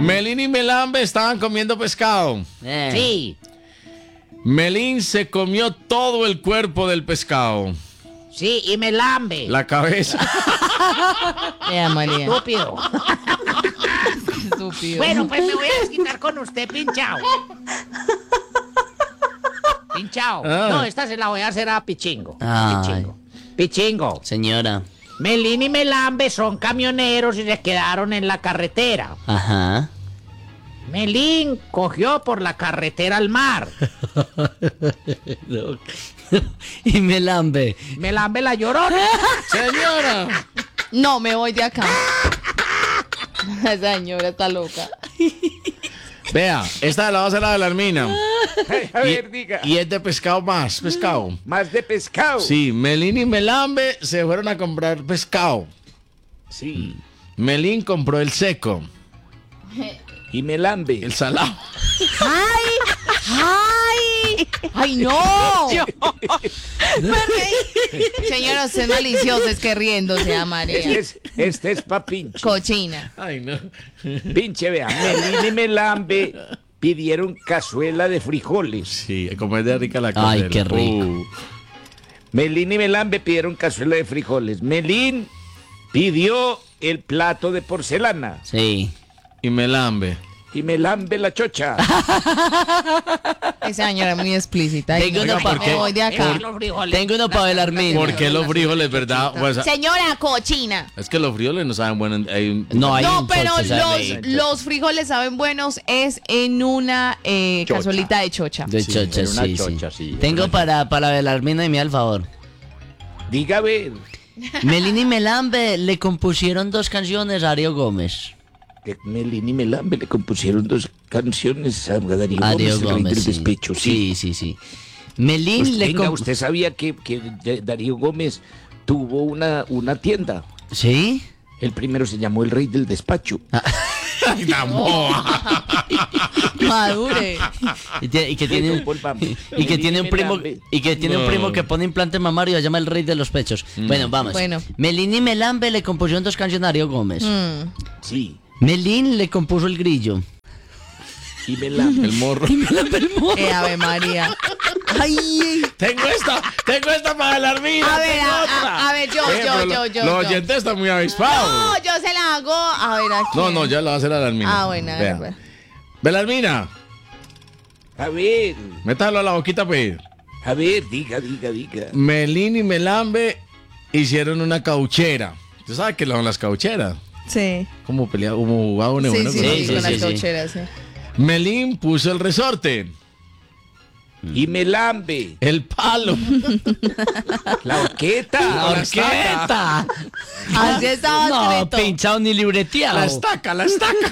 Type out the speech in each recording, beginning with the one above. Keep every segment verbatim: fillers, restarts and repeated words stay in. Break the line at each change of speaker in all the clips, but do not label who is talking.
Melín y Melambe estaban comiendo pescado.
Eh.
Sí,
Melín se comió todo el cuerpo del pescado.
sí, y me lambe.
La cabeza.
Eh, María.
Estúpido.
Estúpido.
Bueno, pues me voy a desquitar con usted, pinchao. Pinchao.
Ah.
No, esta se la voy a hacer a Pichingo.
Ay.
Pichingo. Pichingo.
Señora.
Melín y Melambe son camioneros y se quedaron en la carretera.
Ajá.
Melín cogió por la carretera al mar.
No. Y Melambe.
Melambe la lloró.
Señora.
No, me voy de acá. Esa señora está loca.
Vea, esta la va a hacer la de la Hermina.
A ver, diga.
Y es de pescado más, pescado.
Más de pescado.
Sí, Melín y Melambe se fueron a comprar pescado.
Sí.
Melín compró el seco,
Y me lambe.
el salado.
¡Ay! ¡Ay! ¡Ay, no! Me reí. Señora, usted es malicioso, es que riéndose a María.
Este es, este es pa' pinche.
Cochina.
Ay, no.
Pinche, vea. Melín y Melambe pidieron cazuela de frijoles.
Sí, como es de rica la cosa.
Ay, qué rico.
Uh,
Melín y Melambe pidieron cazuela de frijoles. Melín pidió el plato de porcelana.
Sí.
y Melambe.
Y Melambe la chocha.
Esa señora es muy explícita. Ay,
Tengo
no,
una
me
porque-
voy de acá.
Es que los frijoles-
Tengo uno para Belarmino.
¿Por qué los frijoles, verdad? Pues,
Señora cochina.
es que los frijoles no saben bueno. Hay un-
No, hay
No,
un
pero
chocho, ¿sabes?
los, los frijoles saben buenos es en una eh,
Chocha.
cazuelita de chocha.
De chocha,
era una
sí,
chocha,
sí.
sí.
Tengo para, para Belarmino y mí al favor.
Diga a ver.
Melín y Melambe le compusieron dos canciones a Ario Gómez.
Que Melín y Melambe le compusieron dos canciones a Darío
Ario
Gómez, el rey
Gómez,
del
sí.
despecho. Sí.
Sí, sí, sí. Melín
Pues
le
venga,
comp-
¿usted sabía que, que Darío Gómez tuvo una, una tienda?
¿Sí?
El primero se llamó El Rey del Despacho.
Ay, la moa.
Madure.
Y, tiene- y que tiene
Don Paul Bambi.
y que tiene un primo
Melambe.
y que tiene un
No.
primo que pone implante mamario y se llama el rey de los pechos. Bueno, vamos.
Bueno.
Melín y Melambe le compusieron dos canciones a Ario Gómez.
Mm.
Sí.
Melín le compuso el grillo.
Y Melambe.
El morro.
Eh, Ave María. Ay.
Tengo esta, tengo esta para el Armina.
A ver,
tengo
a,
otra.
a- a ver, yo,
Oye,
yo,
pero
yo,
lo-
yo.
Los
yo.
oyentes están muy avispados.
No, yo se la hago. A ver, aquí.
No, no, ya la va a hacer a la Armina.
Ah, bueno, a ver,
Vea.
pues.
Belarmina,
A ver,
métalo a la boquita, pues.
a ver, diga, diga, diga.
Melín y Melambe hicieron una cauchera. ¿Tú sabes qué son las caucheras?
Sí.
Como peleaba, como jugaba uno
Sí,
bueno
sí,
con-
sí,
sí,
con
sí,
las
sí.
caucheras, sí.
Melín puso el resorte,
Y Melambe.
el palo.
La orqueta.
¡La orquesta!
Así estaba
No,
escrito.
pinchado ni libreteado.
La estaca, la estaca.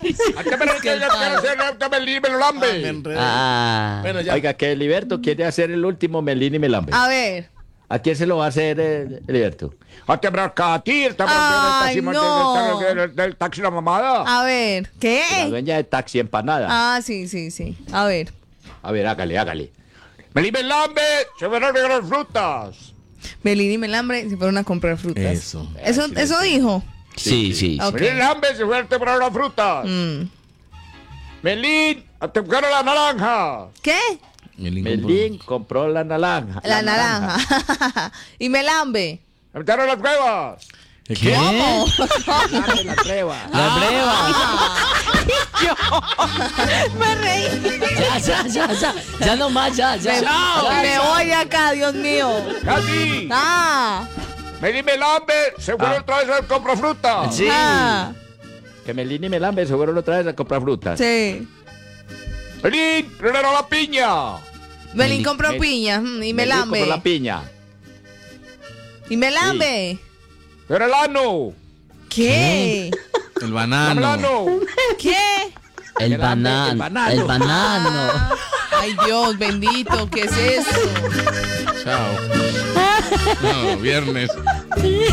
Melín y Melambe.
Me enredé.
Ah.
Bueno, ya.
Oiga, que Heriberto quiere hacer el último Melín y Melambe.
A ver.
¿A quién se lo va a hacer eh, Heriberto?
A temblar cada tir,
Ay, no.
del, del taxi la mamada.
A ver.
La
¿Qué?
dueña de Taxi Empanada.
Ah, sí, sí, sí. A ver.
A ver, hágale, hágale.
Melín y Melambe se fueron a regalar frutas.
Melín y Melambre se fueron a comprar frutas.
Eso.
Eso, eso dijo.
Sí, sí.
Ok.
Melín y Melambe se fueron a temperar las frutas.
Mm.
Melín a temperar las naranjas.
¿Qué?
Melín.
Melín compró la naranja.
La naranja. Y Melambe.
A temperar las huevas.
¿Qué? ¿Qué?
Melambe la prueba.
La breva.
Me reí.
Ya, ya, ya, ya. Ya no más, ya, ya.
Me,
Ya,
me
ya.
voy de acá, Dios mío.
Casi.
Ah.
Melín y Melambe se fueron otra vez a comprar frutas.
Sí.
Ah.
Que Melín y Melambe se fueron otra vez a comprar frutas.
Sí.
Melín, primero la piña.
Melín compró
Mel-
piña. mm, Y
Melín
Melambe.
compró la piña.
Y Melambe.
Pero el ano.
¿Qué?
El
El
banano.
ano.
¿Qué?
El
El
banano.
banano.
El banano.
Ay, Dios bendito, ¿qué es eso?
Chao. No, viernes.